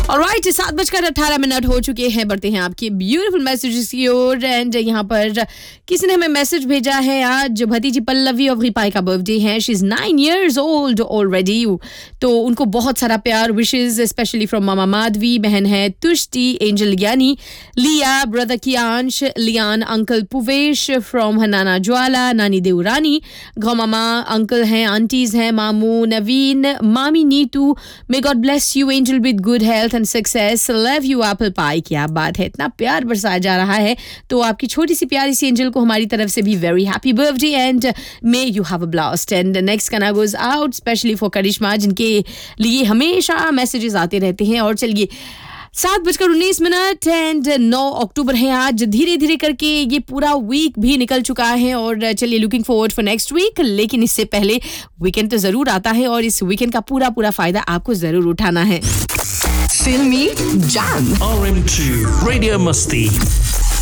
Alright 7:18 हो चुके हैं. बढ़ते हैं आपके ब्यूटीफुल मैसेजेस की ओर. एंड यहाँ पर किसी ने हमें मैसेज भेजा है. आज भतीजी पल्लवी और रिपाई का बर्थडे है. She is 9 years old already. तो उनको बहुत सारा प्यार, विशेस स्पेशली फ्रॉम मामा माधवी. बहन है तुष्टि, एंजल ज्ञानी, लिया, brother Kiyansh, Lian, uncle पुवेश from हनाना ज्वाला, नानी देवरानी, घमामा, अंकल हैं, आंटीज हैं, मामू नवीन, मामी Neetu. May God bless you angel with good health and success. Love you apple pie. क्या बात है, इतना प्यार बरसाया जा रहा है. तो आपकी छोटी सी प्यारी सी एंजल को हमारी तरफ से भी very happy birthday and may you have a blast. And next गाना गोज आउट स्पेशली फॉर करिश्मा, जिनके लिए हमेशा मैसेजेस आते रहते हैं. और चलिए 7:19 एंड 9 अक्टूबर है आज. धीरे धीरे करके ये पूरा वीक भी निकल चुका है. और चलिए looking forward for next week. लेकिन इससे पहले वीकेंड तो जरूर आता है और इस वीकेंड का पूरा फायदा आपको जरूर उठाना है. फिल्मी जाम. RM2 Radio Musti.